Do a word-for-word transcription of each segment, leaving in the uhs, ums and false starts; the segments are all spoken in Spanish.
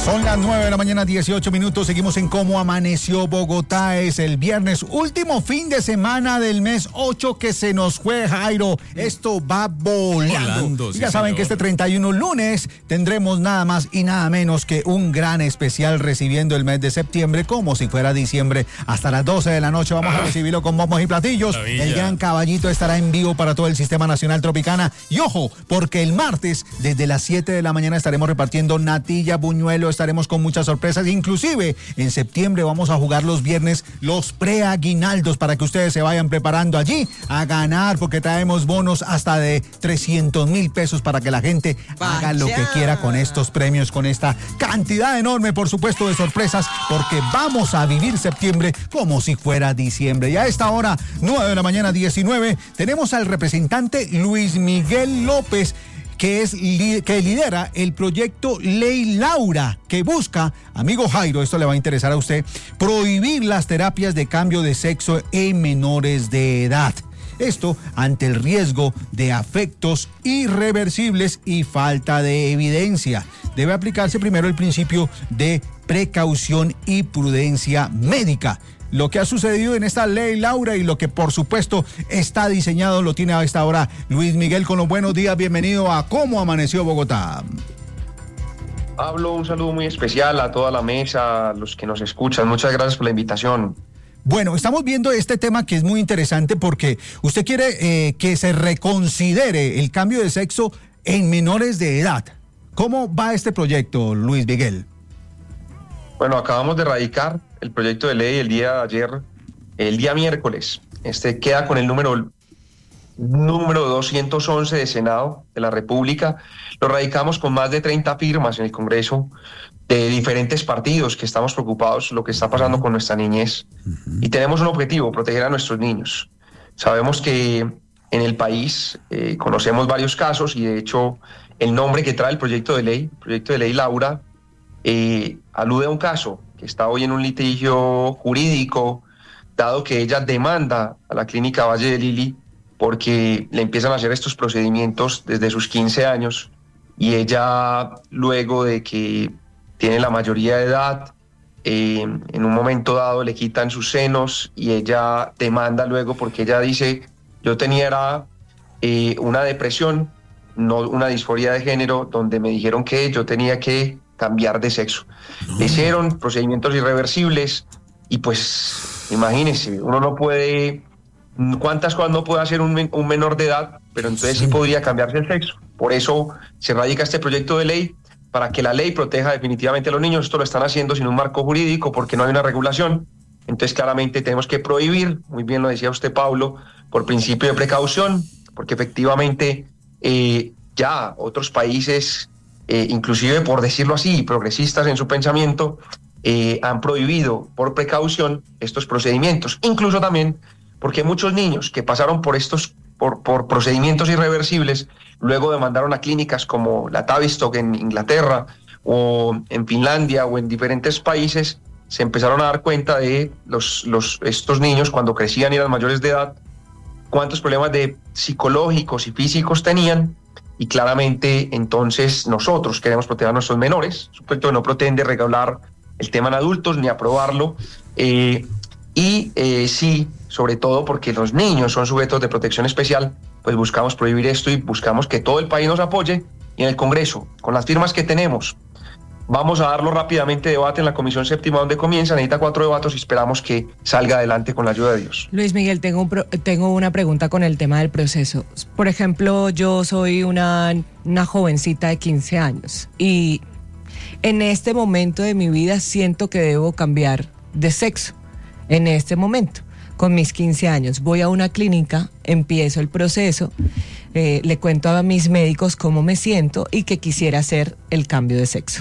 Son las nueve de la mañana, dieciocho minutos. Seguimos en Cómo Amaneció Bogotá. Es el viernes, último fin de semana del mes ocho que se nos fue, Jairo. Esto va volando. volando sí, ya saben señor. que este treinta y uno lunes tendremos nada más y nada menos que un gran especial recibiendo el mes de septiembre como si fuera diciembre. Hasta las doce de la noche vamos ah. a recibirlo con bombos y platillos. Maravilla. El Gran Caballito estará en vivo para todo el Sistema Nacional Tropicana. Y ojo, porque el martes desde las siete de la mañana estaremos repartiendo natilla, buñuelo, estaremos con muchas sorpresas, inclusive en septiembre vamos a jugar los viernes los preaguinaldos para que ustedes se vayan preparando allí a ganar, porque traemos bonos hasta de trescientos mil pesos para que la gente Vaya. haga lo que quiera con estos premios, con esta cantidad enorme, por supuesto, de sorpresas, porque vamos a vivir septiembre como si fuera diciembre. Y a esta hora, nueve de la mañana, diecinueve, tenemos al representante Luis Miguel López, que es que lidera el proyecto Ley Laura, que busca, amigo Jairo, esto le va a interesar a usted, prohibir las terapias de cambio de sexo en menores de edad. Esto ante el riesgo de afectos irreversibles y falta de evidencia. Debe aplicarse primero el principio de precaución y prudencia médica. Lo que ha sucedido en esta Ley Laura y lo que por supuesto está diseñado lo tiene a esta hora Luis Miguel con los buenos días. Bienvenido a Cómo Amaneció Bogotá. Pablo, un saludo muy especial a toda la mesa, a los que nos escuchan. Muchas gracias por la invitación. Bueno, estamos viendo este tema que es muy interesante porque usted quiere eh, que se reconsidere el cambio de sexo en menores de edad. ¿Cómo va este proyecto, Luis Miguel? Bueno, acabamos de radicar el proyecto de ley el día de ayer, el día miércoles. Este queda con el número, número doscientos once de Senado de la República. Lo radicamos con más de treinta firmas en el Congreso de diferentes partidos que estamos preocupados lo que está pasando con nuestra niñez. Uh-huh. Y tenemos un objetivo, proteger a nuestros niños. Sabemos que en el país eh, conocemos varios casos y de hecho el nombre que trae el proyecto de ley, el proyecto de ley Laura, eh, alude a un caso que está hoy en un litigio jurídico, dado que ella demanda a la clínica Valle de Lili porque le empiezan a hacer estos procedimientos desde sus quince años y ella, luego de que tiene la mayoría de edad, eh, en un momento dado le quitan sus senos y ella demanda luego porque ella dice, yo tenía eh, una depresión, no una disforia de género, donde me dijeron que yo tenía que cambiar de sexo. No. Le hicieron procedimientos irreversibles y pues imagínense, uno no puede, ¿cuántas cosas no puede hacer un, un menor de edad? Pero entonces sí. sí podría cambiarse el sexo. Por eso se radica este proyecto de ley, para que la ley proteja definitivamente a los niños. Esto lo están haciendo sin un marco jurídico porque no hay una regulación. Entonces claramente tenemos que prohibir, muy bien lo decía usted, Pablo, por principio de precaución, porque efectivamente eh, ya otros países, Eh, inclusive por decirlo así, progresistas en su pensamiento, eh, han prohibido por precaución estos procedimientos. Incluso también porque muchos niños que pasaron por estos por, por procedimientos irreversibles, luego demandaron a clínicas como la Tavistock en Inglaterra o en Finlandia o en diferentes países, se empezaron a dar cuenta de los, los, estos niños cuando crecían y eran mayores de edad, cuántos problemas de psicológicos y físicos tenían. Y claramente entonces nosotros queremos proteger a nuestros menores. Su proyecto no pretende regular el tema en adultos ni aprobarlo. Eh, y eh, sí, sobre todo porque los niños son sujetos de protección especial, pues buscamos prohibir esto y buscamos que todo el país nos apoye. Y en el Congreso, con las firmas que tenemos, vamos a darlo rápidamente debate en la Comisión Séptima donde comienza, necesita cuatro debates y esperamos que salga adelante con la ayuda de Dios. Luis Miguel, tengo, un pro, tengo una pregunta con el tema del proceso. Por ejemplo, yo soy una, una jovencita de quince años y en este momento de mi vida siento que debo cambiar de sexo. En este momento, con mis quince años, voy a una clínica, empiezo el proceso, eh, le cuento a mis médicos cómo me siento y que quisiera hacer el cambio de sexo.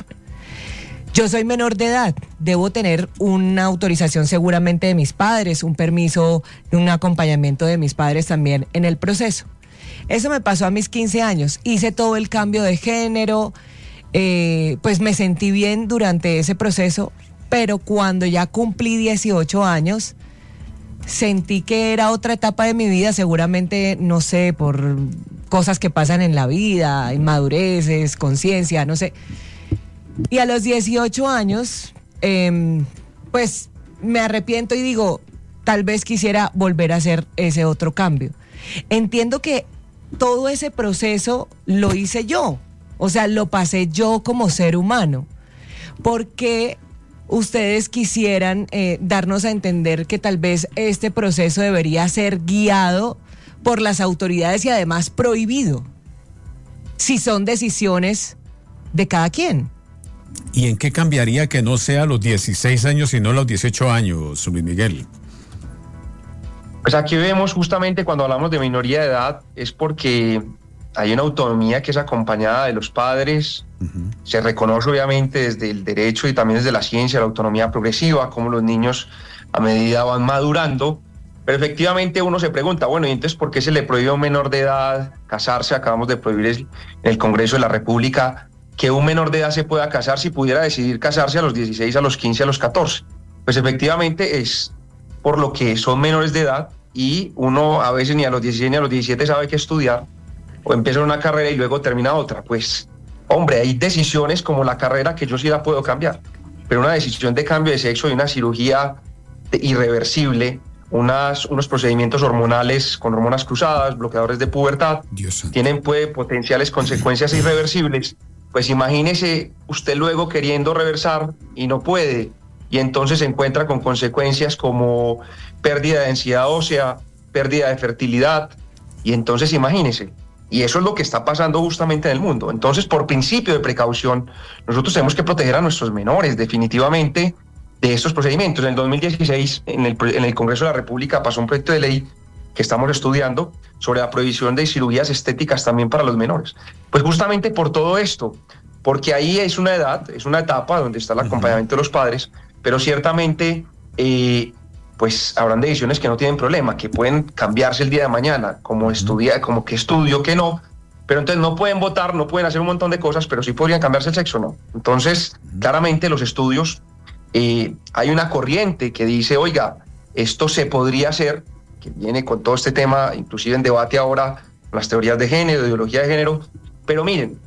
Yo soy menor de edad, debo tener una autorización seguramente de mis padres, un permiso, un acompañamiento de mis padres también en el proceso. Eso me pasó a mis quince años, hice todo el cambio de género, eh, pues me sentí bien durante ese proceso, pero cuando ya cumplí dieciocho años, sentí que era otra etapa de mi vida, seguramente, no sé, por cosas que pasan en la vida, inmadureces, conciencia, no sé. Y a los dieciocho años, eh, pues me arrepiento y digo, tal vez quisiera volver a hacer ese otro cambio. Entiendo que todo ese proceso lo hice yo, o sea, lo pasé yo como ser humano. ¿Por qué ustedes quisieran eh, darnos a entender que tal vez este proceso debería ser guiado por las autoridades y además prohibido, si son decisiones de cada quien? ¿Y en qué cambiaría que no sea los dieciséis años sino los dieciocho años, Luis Miguel? Pues aquí vemos justamente cuando hablamos de minoría de edad, es porque hay una autonomía que es acompañada de los padres. Uh-huh. Se reconoce obviamente desde el derecho y también desde la ciencia la autonomía progresiva, como los niños a medida van madurando. Pero efectivamente uno se pregunta, bueno, ¿y entonces por qué se le prohíbe a un menor de edad casarse? Acabamos de prohibir en el Congreso de la República que un menor de edad se pueda casar si pudiera decidir casarse a los dieciséis, a los quince, a los catorce. Pues efectivamente es por lo que son menores de edad y uno a veces ni a los dieciséis ni a los diecisiete sabe qué estudiar, o empieza una carrera y luego termina otra. Pues, hombre, hay decisiones como la carrera que yo sí la puedo cambiar, pero una decisión de cambio de sexo y una cirugía irreversible, unas, unos procedimientos hormonales con hormonas cruzadas, bloqueadores de pubertad, tienen pues, potenciales consecuencias irreversibles. Pues imagínese usted luego queriendo reversar y no puede, y entonces se encuentra con consecuencias como pérdida de densidad ósea, pérdida de fertilidad, y entonces imagínese. Y eso es lo que está pasando justamente en el mundo. Entonces, por principio de precaución, nosotros tenemos que proteger a nuestros menores definitivamente de estos procedimientos. En el dos mil dieciséis, en el, en el Congreso de la República pasó un proyecto de ley que estamos estudiando sobre la prohibición de cirugías estéticas también para los menores. Pues justamente por todo esto, porque ahí es una edad, es una etapa donde está el acompañamiento de los padres, pero ciertamente eh, pues habrán decisiones que no tienen problema, que pueden cambiarse el día de mañana, como estudia, como que estudio, que no, pero entonces no pueden votar, no pueden hacer un montón de cosas, pero sí podrían cambiarse el sexo, ¿no? Entonces, claramente los estudios, eh, hay una corriente que dice, oiga, esto se podría hacer, que viene con todo este tema, inclusive en debate ahora, las teorías de género, ideología de género, pero miren,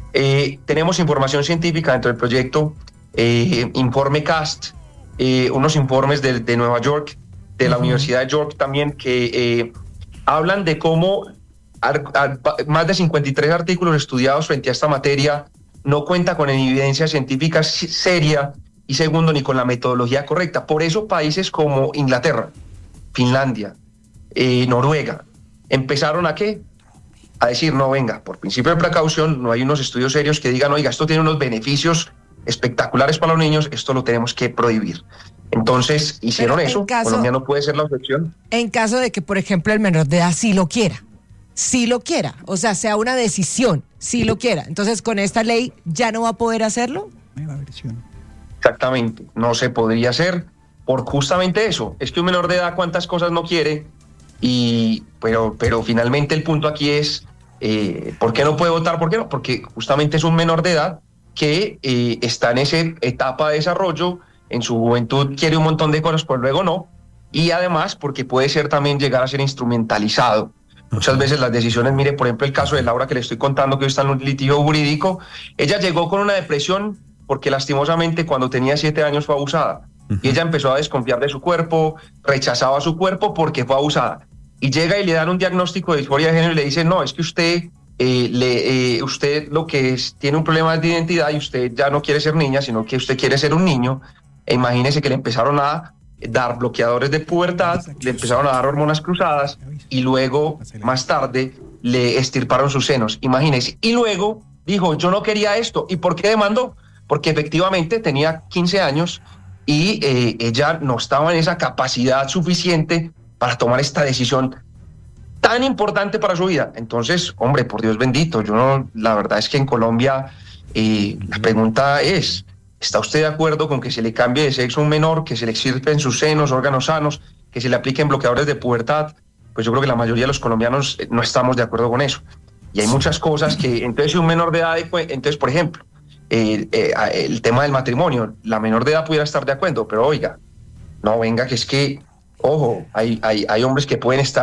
eh, tenemos información científica dentro del proyecto, eh, informe CAST, eh, unos informes de, de Nueva York, de la uh-huh. Universidad de York también, que eh, hablan de cómo ar, ar, más de cincuenta y tres artículos estudiados frente a esta materia no cuenta con evidencia científica seria y segundo, ni con la metodología correcta. Por eso países como Inglaterra, Finlandia, eh, Noruega, empezaron a qué? A decir, no, venga, por principio de precaución, no hay unos estudios serios que digan, oiga, esto tiene unos beneficios espectaculares para los niños, esto lo tenemos que prohibir. Entonces, hicieron Pero eso, caso, Colombia no puede ser la excepción. En caso de que, por ejemplo, el menor de edad sí lo quiera, sí lo quiera, o sea, sea una decisión, sí lo quiera, entonces con esta ley ya no va a poder hacerlo. Exactamente, no se podría hacer por justamente eso, es que un menor de edad cuántas cosas no quiere, y pero, pero finalmente el punto aquí es, eh, ¿por qué no puede votar? ¿Por qué no? Porque justamente es un menor de edad que eh, está en esa etapa de desarrollo, en su juventud quiere un montón de cosas, pues luego no, y además porque puede ser también llegar a ser instrumentalizado. Muchas veces las decisiones, mire, por ejemplo, el caso de Laura que le estoy contando, que hoy está en un litigio jurídico, ella llegó con una depresión porque lastimosamente cuando tenía siete años fue abusada, uh-huh. y ella empezó a desconfiar de su cuerpo, rechazaba su cuerpo porque fue abusada, y llega y le dan un diagnóstico de disforia de género y le dicen, no, es que usted... Eh, le, eh, usted lo que es, tiene un problema de identidad y usted ya no quiere ser niña, sino que usted quiere ser un niño. E imagínese que le empezaron a dar bloqueadores de pubertad, le empezaron a dar hormonas cruzadas y luego, más tarde, le extirparon sus senos. Imagínese. Y luego dijo, yo no quería esto. ¿Y por qué demandó? Porque efectivamente tenía quince años y eh, ella no estaba en esa capacidad suficiente para tomar esta decisión tan importante para su vida. Entonces, hombre, por Dios bendito, yo no, la verdad es que en Colombia eh, la pregunta es, ¿está usted de acuerdo con que se le cambie de sexo a un menor, que se le extirpen sus senos, órganos sanos, que se le apliquen bloqueadores de pubertad? Pues yo creo que la mayoría de los colombianos no estamos de acuerdo con eso. Y hay muchas cosas que, entonces si un menor de edad, entonces por ejemplo, eh, eh, el tema del matrimonio, la menor de edad pudiera estar de acuerdo, pero oiga, no venga, que es que, ojo, hay, hay, hay hombres que pueden estar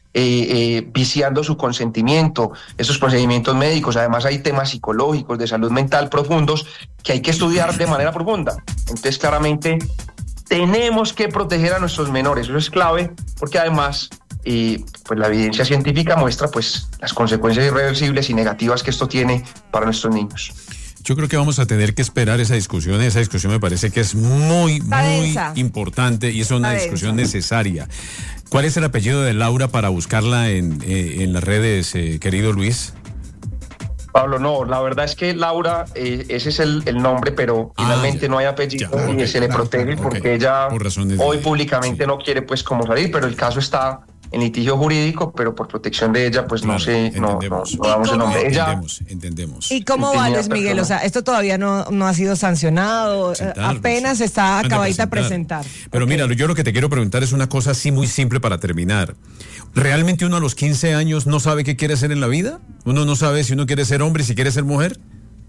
eh, eh, viciando su consentimiento, estos procedimientos médicos. Además hay temas psicológicos, de salud mental profundos que hay que estudiar de manera profunda. Entonces claramente tenemos que proteger a nuestros menores, eso es clave, porque además eh, pues la evidencia científica muestra pues las consecuencias irreversibles y negativas que esto tiene para nuestros niños. Yo creo que vamos a tener que esperar esa discusión. Esa discusión me parece que es muy, muy importante y es una discusión necesaria. ¿Cuál es el apellido de Laura para buscarla en, eh, en las redes, eh, querido Luis? Pablo, no, la verdad es que Laura, eh, ese es el, el nombre, pero ah, finalmente ya, no hay apellido ya, okay, y se le claro, protege okay, porque ella hoy públicamente sí. no quiere pues como salir, pero el caso está en litigio jurídico, pero por protección de ella, pues claro, no sé, no, no, no damos el nombre. Entendemos, ella, entendemos. ¿Y cómo va, Luis Miguel? Persona. O sea, esto todavía no, no ha sido sancionado, sentar, apenas pues, está acabadita a presentar. Pero okay. mira, yo lo que te quiero preguntar es una cosa así muy simple para terminar. ¿Realmente uno a los quince años no sabe qué quiere hacer en la vida? ¿Uno no sabe si uno quiere ser hombre y si quiere ser mujer?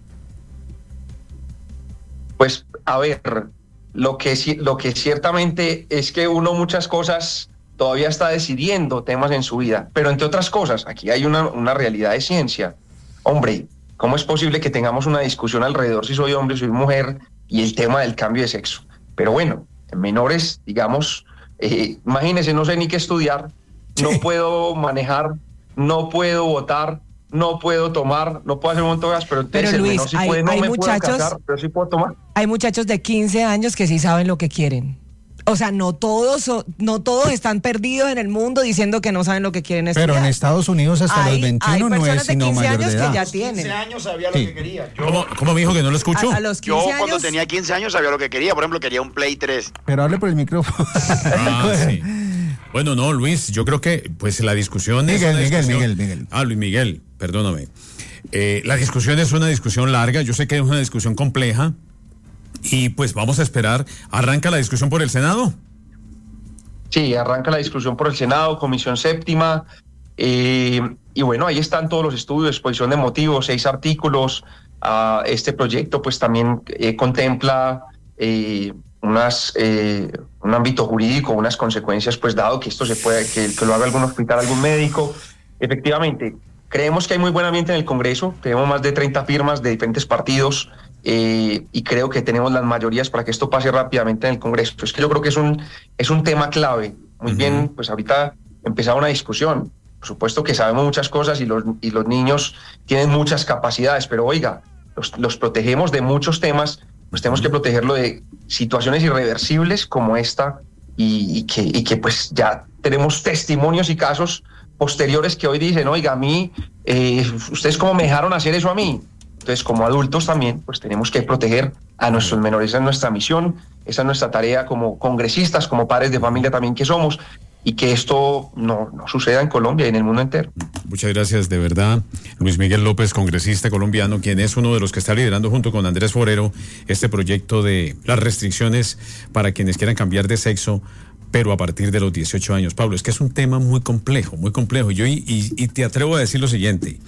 Pues, a ver, lo que, lo que ciertamente es que uno muchas cosas todavía está decidiendo temas en su vida, pero entre otras cosas, aquí hay una, una realidad de ciencia. Hombre, ¿cómo es posible que tengamos una discusión alrededor si soy hombre o soy mujer y el tema del cambio de sexo? Pero bueno, en menores, digamos, eh, imagínense, no sé ni qué estudiar, sí. no puedo manejar, no puedo votar, no puedo tomar, no puedo hacer un montón de cosas, pero entonces pero Luis, sí hay, puede, no hay me muchachos, puedo casar, pero sí puedo tomar. Hay muchachos de quince años que sí saben lo que quieren. O sea, no todos, no todos están perdidos en el mundo diciendo que no saben lo que quieren estudiar. Pero en Estados Unidos hasta hay, los veintiuno no es sino mayor de edad. Hay personas de quince años que ya tienen. quince años sabía sí. lo que quería. Yo, ¿Cómo, ¿Cómo me dijo que no lo escucho? A, a los quince Yo años, cuando tenía quince años sabía lo que quería. Por ejemplo, quería un Play tres. Pero hable por el micrófono. Ah, sí. Bueno, no, Luis, yo creo que pues la discusión es Miguel, una Miguel, discusión... Miguel, Miguel. Ah, Luis Miguel, perdóname. Eh, la discusión es una discusión larga. Yo sé que es una discusión compleja. Y pues vamos a esperar. ¿Arranca la discusión por el Senado? Sí, arranca la discusión por el Senado, Comisión Séptima, eh, y bueno, ahí están todos los estudios, exposición de motivos, seis artículos. Uh, este proyecto pues también eh, contempla eh, unas, eh, un ámbito jurídico, unas consecuencias, pues dado que esto se puede, que, que lo haga algún hospital, algún médico. Efectivamente, creemos que hay muy buen ambiente en el Congreso, tenemos más de treinta firmas de diferentes partidos, Eh, y creo que tenemos las mayorías para que esto pase rápidamente en el Congreso. Es que yo creo que es un, es un tema clave. Muy uh-huh. bien, pues ahorita empezaba una discusión. Por supuesto que sabemos muchas cosas y los, y los niños tienen muchas capacidades, pero oiga, los, los protegemos de muchos temas, pues tenemos que protegerlo de situaciones irreversibles como esta y, y, que, y que pues ya tenemos testimonios y casos posteriores que hoy dicen, oiga, a mí, eh, ¿ustedes cómo me dejaron hacer eso a mí? Entonces, como adultos también, pues tenemos que proteger a nuestros menores. Esa es nuestra misión, esa es nuestra tarea como congresistas, como padres de familia también que somos, y que esto no, no suceda en Colombia y en el mundo entero. Muchas gracias, de verdad. Luis Miguel López, congresista colombiano, quien es uno de los que está liderando junto con Andrés Forero este proyecto de las restricciones para quienes quieran cambiar de sexo, pero a partir de los dieciocho años. Pablo, es que es un tema muy complejo, muy complejo. Yo y, y, y te atrevo a decir lo siguiente.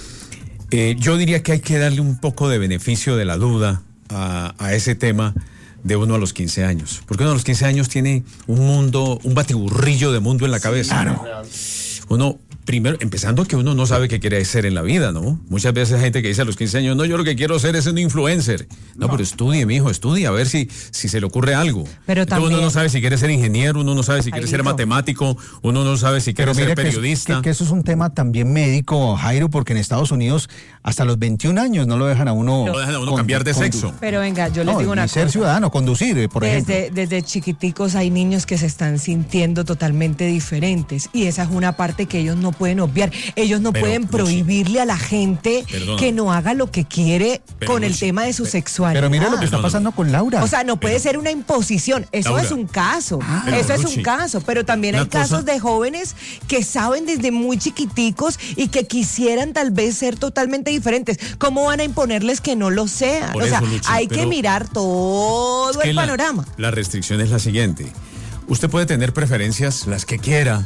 Eh, yo diría que hay que darle un poco de beneficio de la duda a, a ese tema de uno a los quince años. Porque uno a los quince años tiene un mundo, un batiburrillo de mundo en la cabeza. Claro. Uno, primero, empezando que uno no sabe qué quiere ser en la vida, ¿no? Muchas veces hay gente que dice a los quince años, no, yo lo que quiero ser es un influencer. No, no. pero estudie, mijo, estudie, a ver si, si se le ocurre algo. Pero también, uno no sabe si quiere ser ingeniero, uno no sabe si quiere Jairo. ser matemático, uno no sabe si quiere ser periodista. Que, que, que eso es un tema también médico, Jairo, porque en Estados Unidos hasta los veintiún años no lo dejan a uno... No lo dejan a uno con, cambiar de sexo. Pero venga, yo les no, digo una ser cosa. ciudadano, conducir, por desde, ejemplo. Desde chiquiticos hay niños que se están sintiendo totalmente diferentes y esa es una parte que ellos no pueden obviar. Ellos no pero, pueden prohibirle a la gente perdona. que no haga lo que quiere pero, con el Lucy, tema de su pero, sexualidad. Pero mira lo que está pasando con Laura. O sea, no puede pero, ser una imposición. Eso Laura, es un caso. Ah, eso es Lucy, un caso. Pero también hay cosa... casos de jóvenes que saben desde muy chiquiticos y que quisieran tal vez ser totalmente diferentes. ¿Cómo van a imponerles que no lo sean? Por o sea, eso, Lucy, hay que mirar todo es que el panorama. La, la restricción es la siguiente. Usted puede tener preferencias, las que quiera,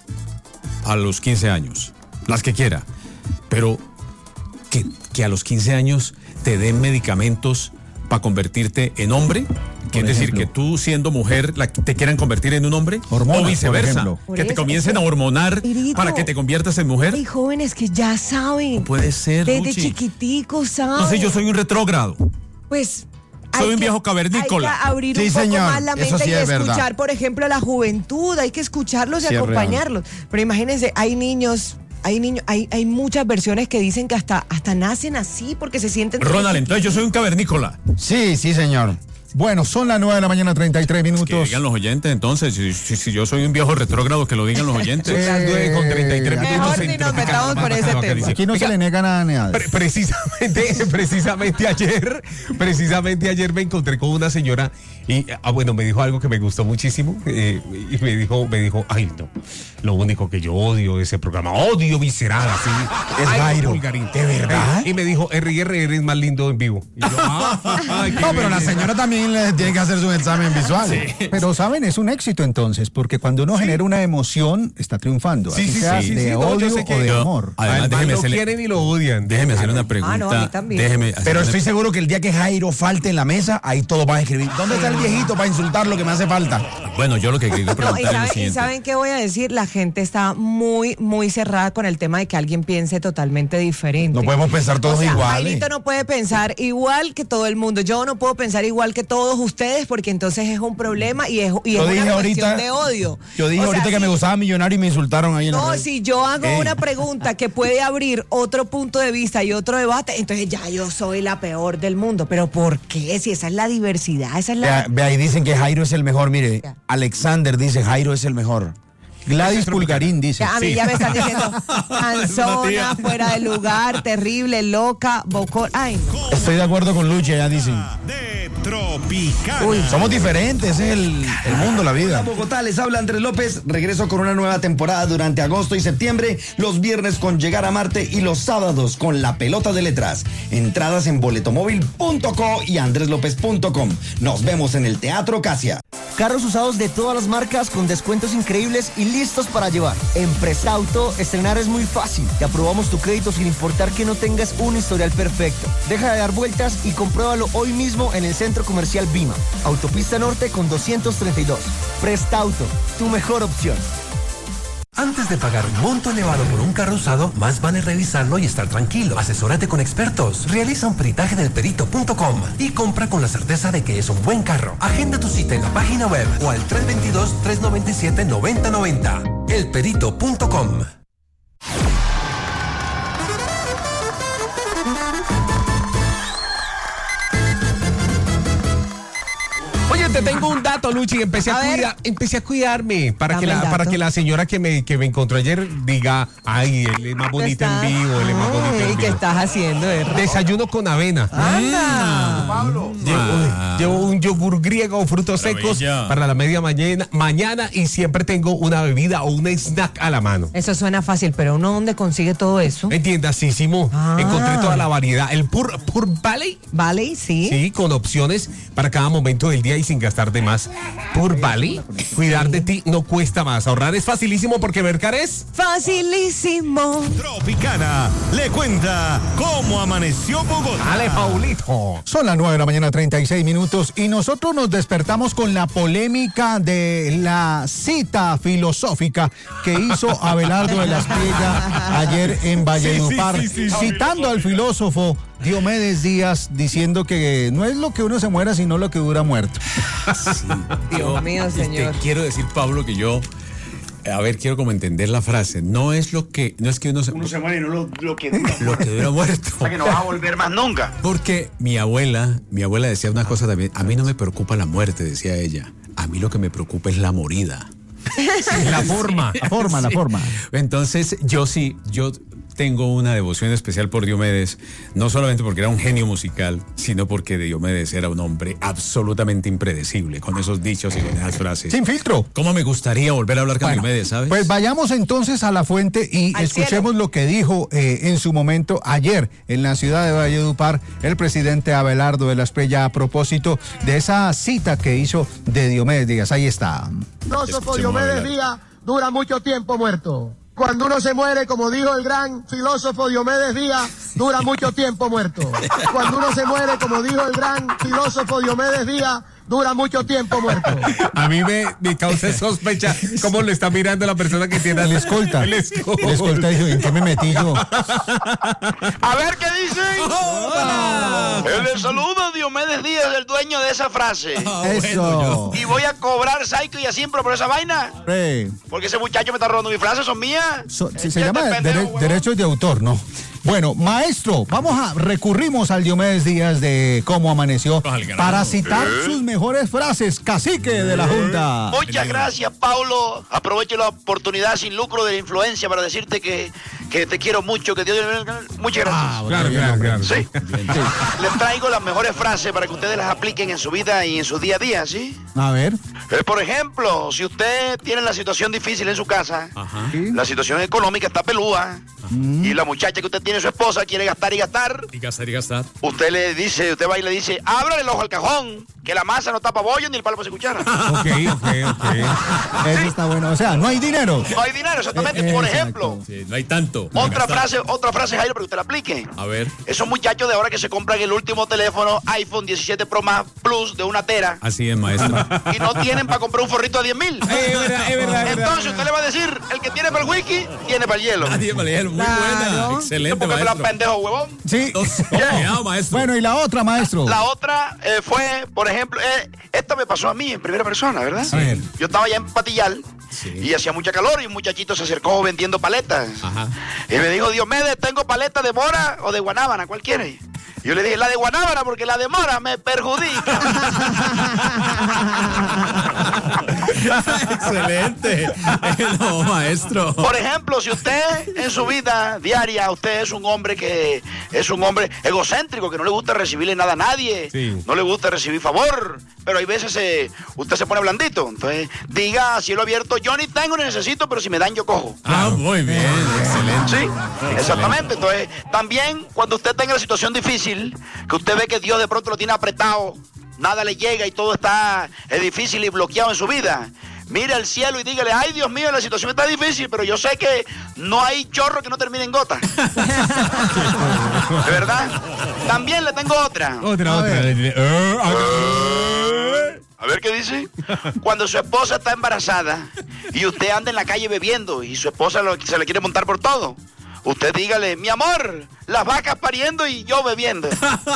a los quince años. Las que quiera, pero que, que a los quince años te den medicamentos para convertirte en hombre? ¿Quiere decir que tú siendo mujer la, te quieran convertir en un hombre? Hormonas, o viceversa, por que eso, te comiencen a hormonar Irito, para que te conviertas en mujer. Hay jóvenes que ya saben. No puede ser, Desde Luchi. chiquiticos saben. No sé, yo soy un retrógrado. Pues Soy hay un que- viejo cavernícola. Hay que abrir Sí, un poco señor, más la eso mente sí y es verdad. escuchar, por ejemplo, a la juventud. Hay que escucharlos y Sí, es acompañarlos. Pero imagínense, hay niños, hay niños, hay, hay muchas versiones que dicen que hasta, hasta nacen así porque se sienten. Ronald, entonces yo soy un cavernícola. Sí, sí, señor. Bueno, son las nueve de la mañana, treinta y tres Que minutos. digan los oyentes, entonces, si, si- si yo soy un viejo retrógrado, que lo digan los oyentes. Sí. Las nueve con treinta y tres Mejor minutos ni en nos Tropical. metamos por ese tema. Aquí no se le nega nada a nadie. Pre- precisamente, precisamente ayer, precisamente ayer me encontré con una señora y, ah, bueno, me dijo algo que me gustó muchísimo eh, y me dijo, me dijo, ay, no, lo único que yo odio es ese programa, odio visceral, así. Es Ay, Jairo. vulgarín. ¿De verdad? Y me dijo, R R eres más lindo en vivo. Y yo, ah, ay, qué No, pero la belleza. señora también le tiene que hacer su examen visual. Pero, ¿saben? Es un éxito entonces, porque cuando uno genera una emoción, está triunfando. Sí, así sí, sea sí, sí, de sí, no, yo odio sé o que de yo- amor. Además, Además, déjeme lo hacerle- quieren y lo odian. Déjeme hacer una pregunta. Ah, no, a mí también. Déjeme hacer Pero una- estoy seguro que el día que Jairo falte en la mesa, ahí todos van a escribir. ¿Dónde está el viejito para insultar lo que me hace falta? Bueno, yo lo que quiero No, preguntar y es lo saben, y siguiente. saben qué voy a decir, la gente está muy, muy cerrada con el tema de que alguien piense totalmente diferente. No podemos pensar todos O sea, iguales. Jairito no puede pensar igual que todo el mundo. Yo no puedo pensar igual que todos ustedes porque entonces es un problema y es, y Yo es dije una ahorita, cuestión de odio. yo dije O sea, ahorita que si- me gustaba Millonario y me insultaron ahí en la No, red. si yo hago Ey. una pregunta que puede abrir otro punto de vista y otro debate, entonces ya yo soy la peor del mundo. ¿Pero por qué? Si esa es la diversidad, esa es la... Vea, vea, ahí dicen que Jairo es el mejor. Mire, Ya. Alexander dice Jairo es el mejor. Gladys Pulgarín dice. Ya, a mí Sí. ya me están diciendo canzona, fuera de lugar, terrible, loca, bocón. Ay, no. Estoy de acuerdo con Lucha, ya dicen. De Tropical. Uy. Somos diferentes, ese es el, el mundo, la vida. Bogotá, les habla Andrés López. Regreso con una nueva temporada durante agosto y septiembre. Los viernes con Llegar a Marte y los sábados con La Pelota de Letras. Entradas en boletomóvil punto co y andres lópez punto com. Nos vemos en el Teatro Casia. Carros usados de todas las marcas con descuentos increíbles y listos para llevar. En Prestauto, estrenar es muy fácil. Te aprobamos tu crédito sin importar que no tengas un historial perfecto. Deja de dar vueltas y compruébalo hoy mismo en el Centro Comercial Bima. Autopista Norte con doscientos treinta y dos. Prestauto, tu mejor opción. Antes de pagar un monto elevado por un carro usado, más vale revisarlo y estar tranquilo. Asesórate con expertos. Realiza un peritaje en el perito punto com y compra con la certeza de que es un buen carro. Agenda tu cita en la página web o al tres dos dos, tres nueve siete, nueve cero nueve cero. el perito punto com. Oye, te tengo un dato, Luchi. Empecé a, A ver. cuidar, empecé a cuidarme para que, Dame el la, dato. para que la señora que me, que me encontró ayer diga, ay, él es más bonito en vivo, él es más bonito Ay, en ¿qué vivo. estás haciendo, Erra? Desayuno con avena. Anda. Llevo, llevo un yogur griego o frutos secos Maravilla. para la media mañana, mañana y siempre tengo una bebida o un snack a la mano. Eso suena fácil, pero ¿uno dónde consigue todo eso? Entiendasísimo. Ah. Encontré toda la variedad. El Pur, Pur Valley. ¿Vale? Sí. Sí, con opciones para cada momento del día y sin gastar de más. Pur Valley, cuidar de ti no cuesta más. Ahorrar es facilísimo porque Mercar es... Facilísimo. Tropicana le cuenta cómo amaneció Bogotá. ¡Ale, Paulito! Son las nueve de la mañana, treinta y seis minutos, y nosotros nos despertamos con la polémica de la cita filosófica que hizo Abelardo de la Espriella ayer en Valledupar, Sí, sí, sí, sí. citando al filósofo Diomedes Díaz, diciendo que no es lo que uno se muera, sino lo que dura muerto. Dios mío, Este, señor. quiero decir, Pablo, que yo, a ver, quiero como entender la frase. No es lo que, no es que uno se, Uno se muere y no lo, lo que dura. lo que dura muerto. O sea que no vas a volver más nunca. Porque mi abuela, mi abuela decía una cosa también. A mí no me preocupa la muerte, decía ella. A mí lo que me preocupa es la morida. La forma. La forma, la Sí. forma. Entonces, yo sí, yo tengo una devoción especial por Diomedes, no solamente porque era un genio musical, sino porque Diomedes era un hombre absolutamente impredecible, con esos dichos y con esas frases. Sin filtro. ¿Cómo me gustaría volver a hablar con Bueno, Diomedes, sabes? Pues vayamos entonces a la fuente y Al escuchemos cielo. lo que dijo eh, en su momento ayer en la ciudad de Valledupar el presidente Abelardo de la Espriella a propósito de esa cita que hizo de Diomedes Díaz. Ahí está. filósofo Escuchemos a Diomedes Abelardo. Díaz dura mucho tiempo muerto. Cuando uno se muere, como dijo el gran filósofo Diomedes Díaz, dura mucho tiempo muerto. Cuando uno se muere, como dijo el gran filósofo Diomedes Díaz, dura mucho tiempo muerto. A mí me, me causa sospecha cómo lo está mirando la persona que tiene el escolta. El escolta. El escolta dijo, ¿en qué me metí yo? A ver qué dicen. Él le saluda a Diomedes Díaz, el dueño de esa frase. Eso. Y voy a cobrar psycho y así por esa vaina. Sí. Porque ese muchacho me está robando mis frases, son mías. So, se, se llama dere, derechos de autor, ¿no? Bueno, maestro, vamos a recurrimos al Diomedes Díaz de Cómo Amaneció para citar ¿Eh? sus mejores frases, cacique de la Junta. Muchas gracias, Paulo. Aprovecho la oportunidad sin lucro de la influencia para decirte que, que te quiero mucho, que Dios... Muchas gracias. Ah, claro, claro, claro. Sí. Les traigo las mejores frases para que ustedes las apliquen en su vida y en su día a día, ¿sí? A ver. Eh, por ejemplo, si usted tiene la situación difícil en su casa, Ajá. la situación económica está pelúa, mm. y la muchacha que usted tiene, su esposa, quiere gastar y gastar. Y gastar y gastar. Usted le dice, usted va y le dice, ábrale el ojo al cajón, que la masa no tapa bollo ni el palo para se cuchara. Ok, ok, ok. Eso está bueno. O sea, no hay dinero. No hay dinero, exactamente. Eh, por ejemplo. Sí, no hay tanto. Otra frase, otra frase, Jairo, para que usted la aplique. A ver. Esos muchachos de ahora que se compran el último teléfono iPhone diecisiete Pro Max Plus de una tera. Así es, maestro. Y no tienen para comprar un forrito a diez mil. Eh, es verdad, es verdad. Entonces usted le va a decir, el que tiene para el whisky, tiene para el hielo. Ah, tiene para el hielo. Muy buena. Excelente, porque maestro. me la pendejo, huevón. Sí. Yeah. Maestro. Bueno, y la otra, maestro. La otra eh, fue, por ejemplo, eh, esta me pasó a mí en primera persona, ¿verdad? Sí. Yo estaba allá en Patillal sí. y hacía mucha calor y un muchachito se acercó vendiendo paletas. Ajá. Y me dijo, Diomedes, ¿tengo paleta de mora o de guanábana? ¿Cuál quiere? Y yo le dije, la de guanábana porque la de mora me perjudica. Excelente. No, maestro. Por ejemplo, si usted en su vida diaria, usted es un hombre que es un hombre egocéntrico, que no le gusta recibirle nada a nadie, sí. no le gusta recibir favor, pero hay veces eh, usted se pone blandito. Entonces, diga a cielo abierto, yo ni tengo ni necesito, pero si me dan yo cojo. Ah, muy bien, excelente. Sí, excelente. Exactamente. Entonces, también cuando usted tenga la situación difícil, que usted ve que Dios de pronto lo tiene apretado, nada le llega y todo está es difícil y bloqueado en su vida, mire al cielo y dígale, ay Dios mío, la situación está difícil, pero yo sé que no hay chorro que no termine en gota. ¿De verdad? También le tengo otra. Otra, a otra. Ver. A ver qué dice. Cuando su esposa está embarazada y usted anda en la calle bebiendo y su esposa lo, se le quiere montar por todo, usted dígale, mi amor, las vacas pariendo y yo bebiendo.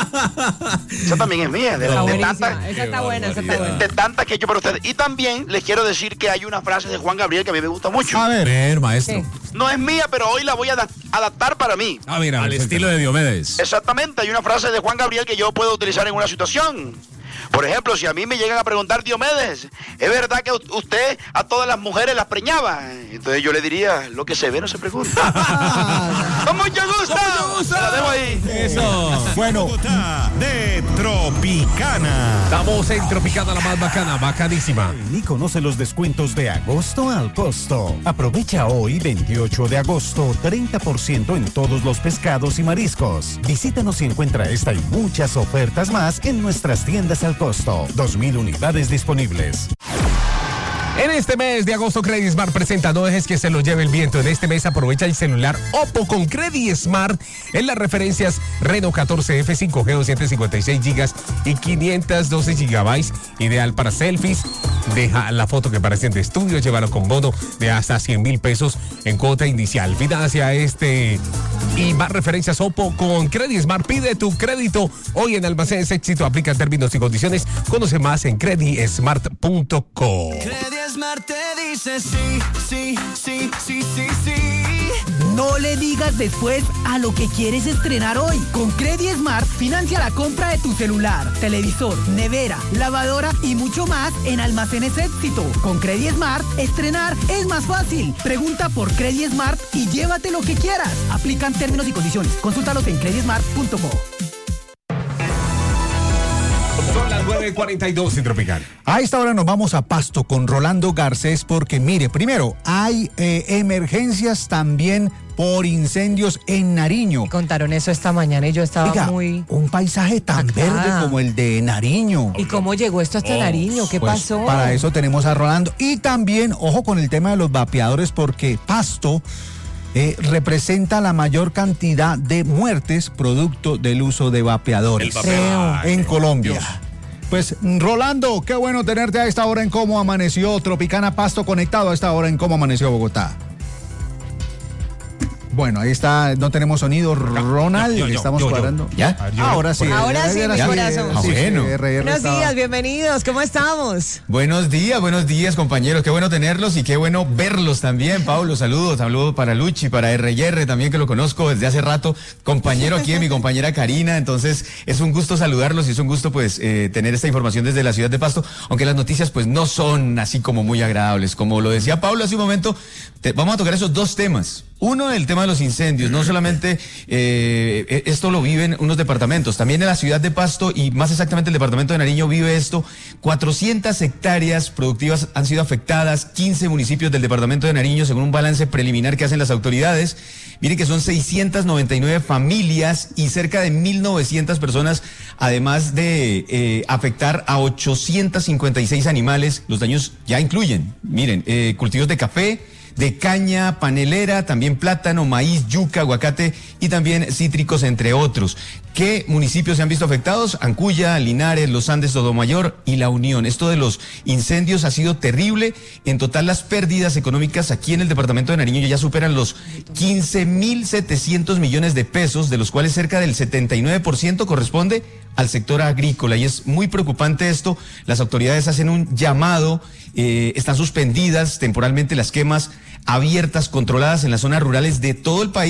Esa también es mía. De, está de tanta, esa está buena, esa está buena. De, de tantas que he hecho para ustedes. Y también les quiero decir que hay una frase de Juan Gabriel que a mí me gusta mucho. A ver, ver maestro. Sí. No es mía, pero hoy la voy a adaptar para mí. A ver, a ver, al estilo de Diomedes. Exactamente, hay una frase de Juan Gabriel que yo puedo utilizar en una situación. Por ejemplo, si a mí me llegan a preguntar, Diomedes, ¿es verdad que usted a todas las mujeres las preñaba? Entonces yo le diría, lo que se ve no se pregunta. ¡Con mucho gusto! ¡Con mucho gusto! La dejo ahí. Eso. Bueno. Bogotá de Tropicana. Estamos en Tropicana, la más bacana, bacanísima. Y conoce los descuentos de agosto al costo. Aprovecha hoy, veintiocho de agosto, treinta por ciento en todos los pescados y mariscos. Visítanos y encuentra esta y muchas ofertas más en nuestras tiendas al costo. dos mil unidades disponibles. En este mes de agosto, Credit Smart presenta No dejes que se lo lleve el viento. En este mes aprovecha el celular Oppo con Credit Smart en las referencias Reno catorce F, cinco G, doscientos cincuenta y seis gigas y quinientos doce gigabytes. Ideal para selfies. Deja la foto que parecen de estudio, llévalo con bono de hasta cien mil pesos en cuota inicial. Vida hacia este y más referencias Oppo con Credit Smart. Pide tu crédito hoy en Almacenes Éxito. Aplica términos y condiciones. Conoce más en credit smart punto co. Smart te dice sí, sí, sí, sí, sí, sí. No le digas después a lo que quieres estrenar hoy. Con Credit Smart, financia la compra de tu celular, televisor, nevera, lavadora y mucho más en Almacenes Éxito. Con Credit Smart, estrenar es más fácil. Pregunta por Credit Smart y llévate lo que quieras. Aplican términos y condiciones. Consúltalos en credit smart punto co. Son las nueve cuarenta y dos en Tropical. A esta hora nos vamos a Pasto con Rolando Garcés porque mire, primero hay eh, emergencias también por incendios en Nariño. Me contaron eso esta mañana y yo estaba Oiga, muy... un paisaje tan acá. verde como el de Nariño. ¿Y cómo llegó esto hasta Oh, Nariño? ¿Qué pues, pasó? Para eso tenemos a Rolando. Y también, ojo con el tema de los vapeadores porque Pasto eh, representa la mayor cantidad de muertes producto del uso de vapeadores en Colombia. Dios. Pues Rolando, qué bueno tenerte a esta hora en Cómo Amaneció Tropicana Pasto, conectado a esta hora en Cómo Amaneció Bogotá. Bueno, ahí está, no tenemos sonido, Ronald, yo, yo, estamos yo, yo. cuadrando. ¿Ya? Ahora sí. Ahora sí, mi sí, corazón. sí, bueno. sí, R R Buenos estaba- días, bienvenidos, ¿cómo estamos? Buenos días, buenos días, compañeros. Qué bueno tenerlos y qué bueno verlos también. Pablo, saludos. Saludos para Luchi, para R y R también, que lo conozco desde hace rato. Compañero aquí de mi compañera Karina. Entonces, es un gusto saludarlos y es un gusto, pues, eh, tener esta información desde la ciudad de Pasto. Aunque las noticias, pues, no son así como muy agradables. Como lo decía Pablo hace un momento, te- vamos a tocar esos dos temas. Uno, el tema de los incendios. No solamente eh, esto lo viven unos departamentos, también en la ciudad de Pasto y más exactamente el departamento de Nariño vive esto. cuatrocientas hectáreas productivas han sido afectadas, quince municipios del departamento de Nariño, según un balance preliminar que hacen las autoridades. Miren que son seiscientas noventa y nueve familias y cerca de mil novecientas personas, además de eh, afectar a ochocientos cincuenta y seis animales. Los daños ya incluyen, miren, eh, cultivos de café, de caña panelera, también plátano, maíz, yuca, aguacate y también cítricos, entre otros. ¿Qué municipios se han visto afectados? Ancuya, Linares, Los Andes, Sotomayor y La Unión. Esto de los incendios ha sido terrible. En total, las pérdidas económicas aquí en el departamento de Nariño ya superan los quince mil setecientos millones de pesos, de los cuales cerca del setenta y nueve por ciento corresponde al sector agrícola. Y es muy preocupante esto. Las autoridades hacen un llamado, eh, están suspendidas temporalmente las quemas abiertas, controladas en las zonas rurales de todo el país.